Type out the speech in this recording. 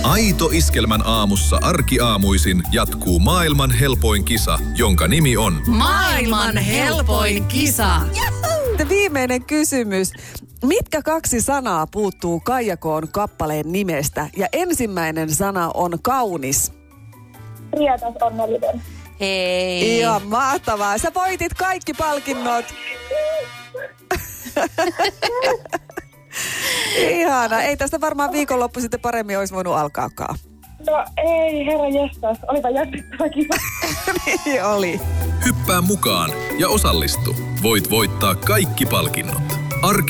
Aito Iskelmän aamussa arkiaamuisin jatkuu maailman helpoin kisa, jonka nimi on Maailman helpoin kisa. Viimeinen kysymys. Mitkä 2 sanaa puuttuu Kaija K:n kappaleen nimestä? Ja ensimmäinen sana on kaunis. Rietas onnellinen. Hei. Ihan mahtavaa. Sä voitit kaikki palkinnot. Ihana. Ei tästä varmaan viikonloppu sitten paremmin olisi voinut alkaakaan. No ei, herra jestas. Olipa jännittävä kiva. Niin oli. Hyppää mukaan ja osallistu. Voit voittaa kaikki palkinnot.